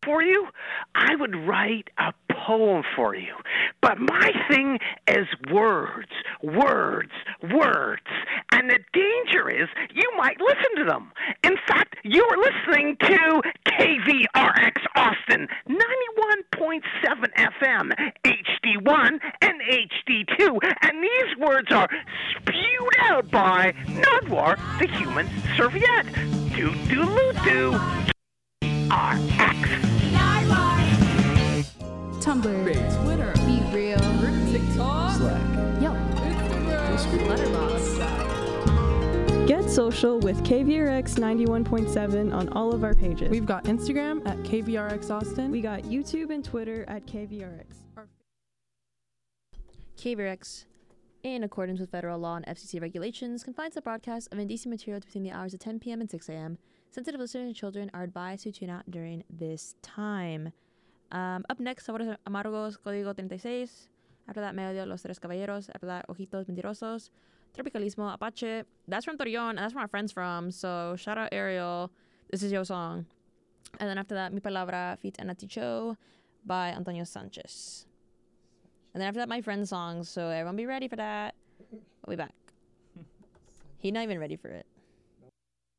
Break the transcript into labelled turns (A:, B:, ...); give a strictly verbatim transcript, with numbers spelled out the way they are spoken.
A: for you, I would write a poem for you. But my thing is words, words, words. And the danger is you might listen to them. In fact, you are listening to K V R X Austin, ninety-one point seven F M, H D one and H D two. And these words are spewed out by Nardwuar, the human serviette. Do-do-loo-do. R X.
B: Tumblr,
C: Bait.
B: Twitter, Be Real,
C: TikTok, Slack,
B: Yelp,
C: Instagram,
B: Letterboxd.
D: Get social with K V R X ninety-one point seven on all of our pages.
E: We've got Instagram at K V R X Austin.
D: We got YouTube and Twitter at K V R X.
F: K V R X, in accordance with federal law and F C C regulations, confines the broadcast of indecent material between the hours of ten p.m. and six a.m. Sensitive listeners and children are advised to tune out during this time. Um, up next, Sabores Amargos, Código thirty-six. After that, Medio, Los Tres Caballeros. After that, Ojitos Mentirosos. Tropicalismo, Apache. That's from Torreon, and that's where my friend's from. So, shout out Ariel. This is your song. And then after that, Mi Palabra, feat. Ana Ticho by Antonio Sanchez. And then after that, my friend's song. So, everyone be ready for that. We'll be back. He's not even ready for it.